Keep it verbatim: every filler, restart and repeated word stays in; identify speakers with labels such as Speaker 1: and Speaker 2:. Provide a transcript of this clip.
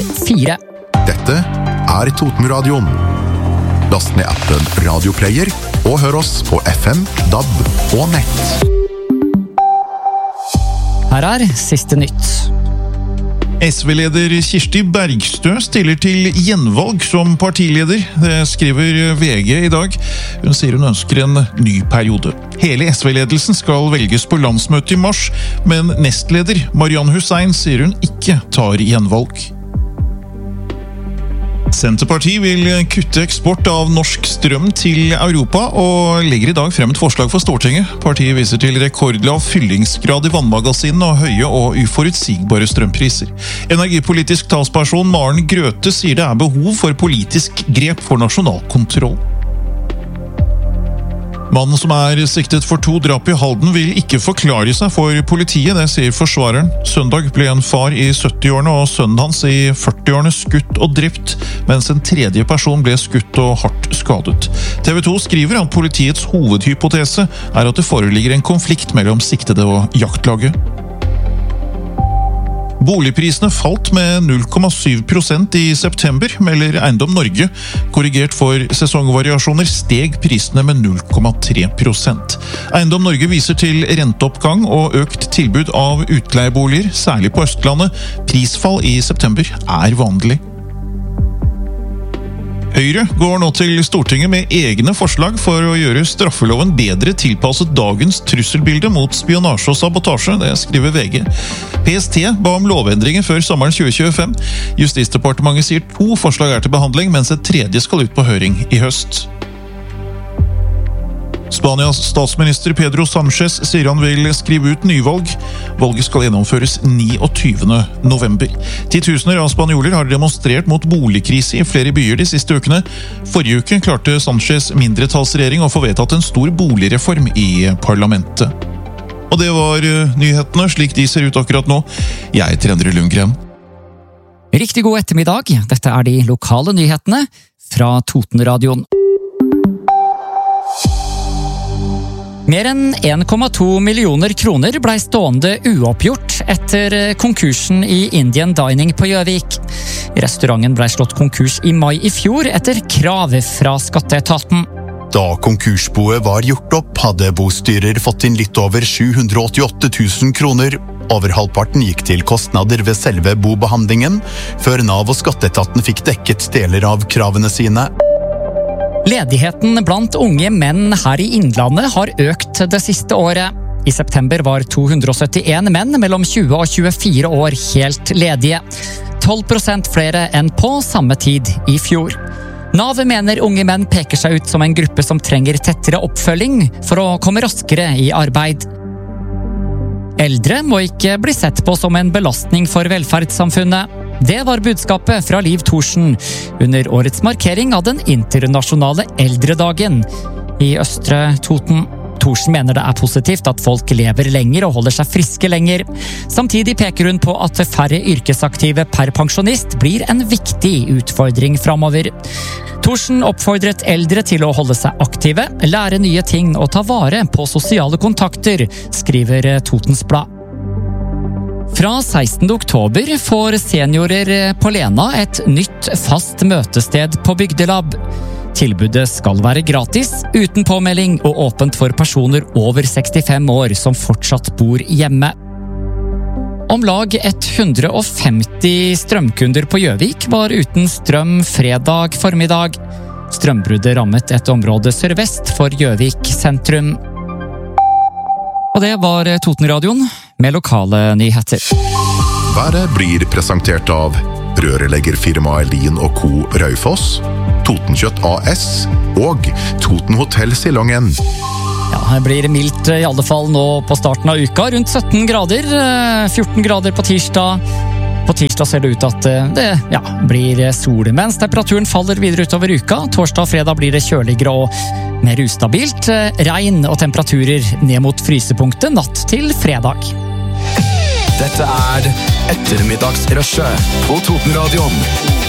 Speaker 1: fire.
Speaker 2: Dette er Totenradioen. Last ned appen Radioplayer og hør oss på F M, D A B og nett.
Speaker 1: Her er siste nytt.
Speaker 3: S V-leder Kirsti Bergstø stiller til gjenvalg som partileder. Det skriver V G i dag. Hun sier hun ønsker en ny periode. Hele S V-ledelsen skal velges på landsmøtet i mars, men nestleder Marianne Hussein sier hun ikke tar gjenvalg. Senterpartiet vil kutte eksport av norsk strøm til Europa og legger i dag frem et forslag for Stortinget. Partiet viser til rekordlav fyllingsgrad i vannmagasinene og høye og uforutsigbare strømpriser. Energipolitisk talsperson Maren Grøthe sier det er behov for politisk grep for nasjonal kontroll. Mannen som er siktet for to drap i Halden vil ikke forklare seg for politiet, det sier forsvareren. Søndag ble en far i sytti-årene og sønnen hans i førti-årene skutt og drept, mens en tredje person ble skutt og hardt skadet. T V to skriver at politiets hovedhypotese er at det foreligger en konflikt mellom siktede og jaktlaget. Boligprisene falt med null komma syv prosent i september, melder Eiendom Norge. Korrigert for sesongvariasjoner steg prisene med null komma tre prosent. Eiendom Norge viser til renteoppgang og økt tilbud av utleieboliger, særlig på Østlandet. Prisfall i september er vanlig. Høyre går nå til Stortinget med egne forslag for å gjøre straffeloven bedre tilpasset dagens trusselbilde mot spionasje og sabotasje, det skriver V G. P S T ba om lovendringer før sommeren tjue tjuefem. Justisdepartementet sier to forslag er til behandling, mens et tredje skal ut på høring i høst. Spanias statsminister Pedro Sánchez sier han vil skrive ut nyvalg. Valget skal gjennomføres niogtyvende november. Titusener av spanjoler har demonstrert mot boligkrise i flere byer de siste ukene. Forrige uke klarte Sánchez mindretallsregjering å få vedtatt en stor boligreform i parlamentet. Og det var nyhetene, slik de ser ut akkurat nå. Jeg heter Endre Lundgren.
Speaker 1: Riktig god ettermiddag. Dette er de lokale nyhetene fra Totenradioen. Mer enn en komma to millioner kroner ble stående uoppgjort etter konkursen i Indian Dining på Gjøvik. Restauranten ble slått konkurs i mai i fjor etter krav fra skatteetaten.
Speaker 4: Da konkursboet var gjort opp, hadde bostyrer fått inn litt over sju hundre åttiåtte tusen kroner. Over halvparten gikk til kostnader ved selve bobehandlingen, før Nav og skatteetaten fikk dekket deler av kravene sine.
Speaker 1: Ledigheten blant unge menn her i Innlandet har økt det siste året. I september var to hundre syttien menn mellom tjue og tjuefire år helt ledige. tolv prosent flere enn på samme tid i fjor. Nav mener unge menn peker seg ut som en gruppe som trenger tettere oppfølging for å komme raskere i arbeid. Eldre må ikke bli sett på som en belastning for velferdssamfunnet. Det var budskapet fra Liv Thorsen under årets markering av den internasjonale eldredagen i Østre Toten. Thorsen mener det er positivt at folk lever lenger og holder seg friske lenger. Samtidig peker hun på at færre yrkesaktive per pensjonist blir en viktig utfordring framover. Thorsen oppfordret eldre til å holde seg aktive, lære nye ting og ta vare på sosiale kontakter, skriver Totens Blad. Fra sekstende oktober får seniorer på Lena et nytt fast møtested på Bygdelab. Tilbudet skal være gratis, uten påmelding og åpent for personer over sekstifem år som fortsatt bor hjemme. Om lag hundre og femti strømkunder på Gjøvik var uten strøm fredag formiddag. Strømbruddet rammet et område sørvest for Gjøvik sentrum. Og det var Totenradioen med lokale nyheter.
Speaker 2: Været blir presentert av rørleggerfirmaet Lien og Co. Raufoss, Totenkjøtt A S og Toten Hotell Silongen.
Speaker 1: Ja, det blir mildt i alle fall nå på starten av uka, rundt sytten grader, fjorten grader på tirsdag. På tirsdag ser det ut at det ja, blir sol, mens temperaturen faller videre utover uka. Torsdag og fredag blir det kjøligere og mer ustabilt. Regn og temperaturer ned mot frysepunktet natt til fredag.
Speaker 5: Dette er ettermiddagsrushet på Totenradioen.